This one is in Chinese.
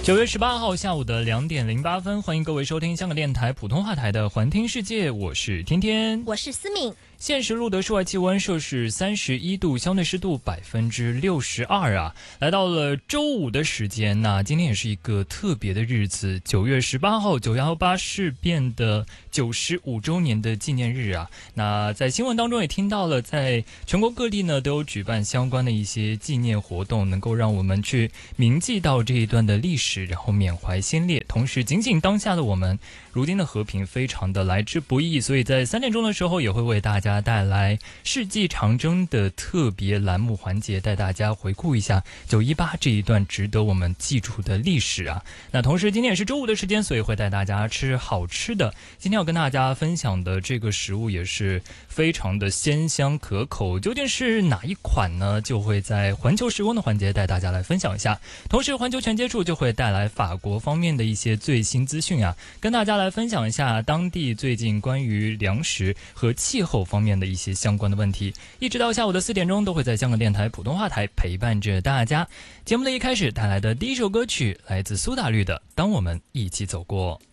9月18号下午的2点08分，欢迎各位收听香港电台普通话台的环听世界，我是天天， 我是思敏。 现时录得室外气温摄氏31度，相对湿度62%啊。来到了周五的时间，那今天也是一个特别的日子，9月18号918事变的95周年的纪念日啊。那在新闻当中也听到了，在全国各地呢都有举办相关的一些纪念活动，能够让我们去铭记到这一段的历史，然后缅怀先烈。同时仅仅当下的我们，如今的和平非常的来之不易，所以在3点钟的时候也会为大家带来世纪长征的特别栏目环节，带大家回顾一下918这一段值得我们记住的历史啊。那同时今天也是周五的时间，所以会带大家吃好吃的。今天要跟大家分享的这个食物也是非常的鲜香可口，究竟是哪一款呢？就会在环球时光的环节带大家来分享一下。同时环球全接触就会带来法国方面的一些最新资讯啊，跟大家来分享一下当地最近关于粮食和气候方面的一些相关的问题，一直到下午的4点钟都会在香港电台普通话台陪伴着大家。节目的一开始带来的第一首歌曲来自苏打绿的《当我们一起走过》。